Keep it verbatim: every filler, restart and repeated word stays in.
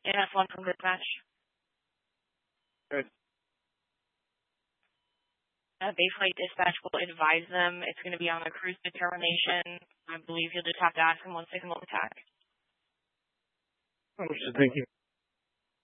N F one from dispatch. Good. Uh, Bayflight dispatch will advise them it's going to be on a cruise determination. I believe you'll just have to ask them once they come on attack. Understood. Thank you.